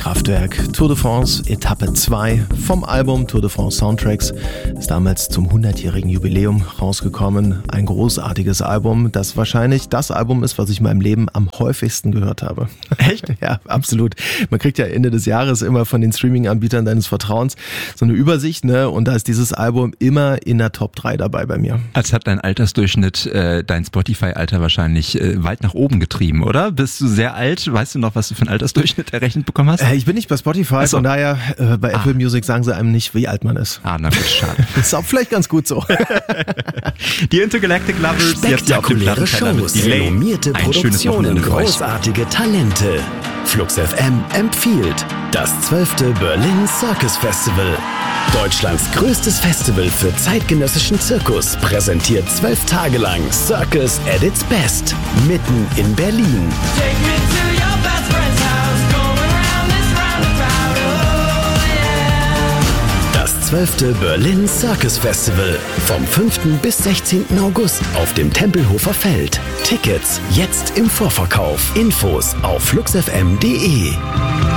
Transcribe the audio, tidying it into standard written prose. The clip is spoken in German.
Kraftwerk, Tour de France, Etappe 2 vom Album Tour de France Soundtracks. Ist damals zum 100-jährigen Jubiläum rausgekommen. Ein großartiges Album, das wahrscheinlich das Album ist, was ich in meinem Leben am häufigsten gehört habe. Echt? Ja, absolut. Man kriegt ja Ende des Jahres immer von den Streaming-Anbietern deines Vertrauens so eine Übersicht, ne? Und da ist dieses Album immer in der Top 3 dabei bei mir. Als hat dein Altersdurchschnitt dein Spotify-Alter wahrscheinlich weit nach oben getrieben, oder? Bist du sehr alt? Weißt du noch, was du für einen Altersdurchschnitt errechnet bekommen hast? Ich bin nicht bei Spotify, von daher bei Apple Music sagen sie einem nicht, wie alt man ist. Na gut, schade. Ist auch vielleicht ganz gut so. Die Intergalactic Lovers, jetzt auf dem spektakuläre Shows, renommierte Produktionen, großartige Talente. Flux FM empfiehlt das 12. Berlin Circus Festival. Deutschlands größtes Festival für zeitgenössischen Zirkus präsentiert 12 Tage lang Circus at its best, mitten in Berlin. Das 12. Berlin Circus Festival vom 5. bis 16. August auf dem Tempelhofer Feld. Tickets jetzt im Vorverkauf. Infos auf fluxfm.de.